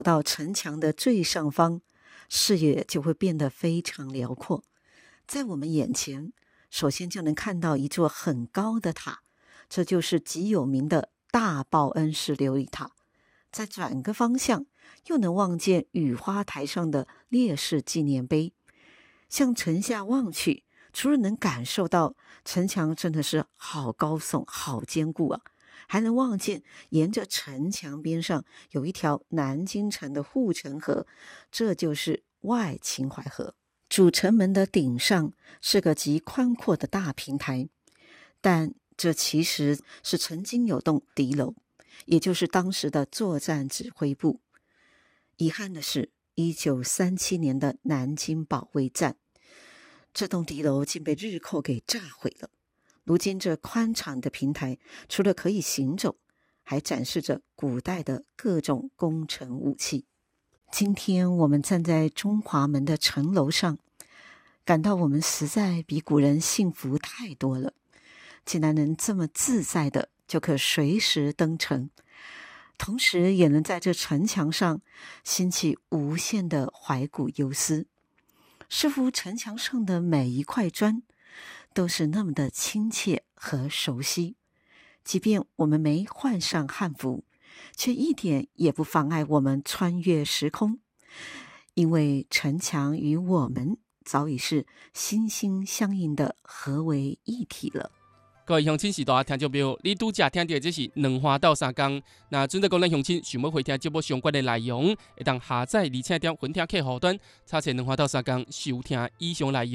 到城墙的最上方，视野就会变得非常辽阔。在我们眼前，首先就能看到一座很高的塔，这就是极有名的大报恩寺琉璃塔。再转个方向，又能望见雨花台上的烈士纪念碑。向城下望去，除了能感受到城墙真的是好高耸、好坚固啊，还能望见沿着城墙边上有一条南京城的护城河，这就是外秦淮河。主城门的顶上是个极宽阔的大平台，但这其实是曾经有栋敌楼，也就是当时的作战指挥部。遗憾的是1937年的南京保卫战，这栋敌楼竟被日寇给炸毁了。如今这宽敞的平台，除了可以行走，还展示着古代的各种工程武器。今天我们站在中华门的城楼上，感到我们实在比古人幸福太多了，竟然能这么自在的就可随时登城，同时也能在这城墙上兴起无限的怀古忧思，似乎城墙上的每一块砖都是那么的亲切和熟悉。即便我们没换上汉服，却一点也不妨碍我们穿越时空，因为城墙与我们早已是心心相印的合为一体了。 各位乡亲时代听众朋友，你拄则听到这是两花斗三工。那准则讲咱乡亲想要回听节目相关的内容，会当下载而且点分听客户端，查询两花斗三工收听以上内容。